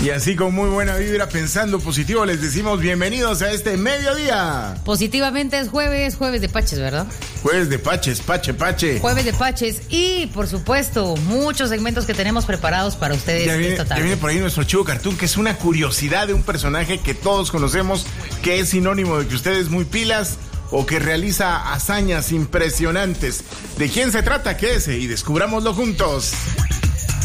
Y así con muy buena vibra, pensando positivo, les decimos bienvenidos a este mediodía. Positivamente es jueves de Paches, ¿verdad? Jueves de Paches, Pache. Jueves de Paches y, por supuesto, muchos segmentos que tenemos preparados para ustedes esta tarde. Ya viene por ahí nuestro Chivo Cartoon, que es una curiosidad de un personaje que todos conocemos, que es sinónimo de que usted es muy pilas o que realiza hazañas impresionantes. ¿De quién se trata? Quédese y descubrámoslo juntos.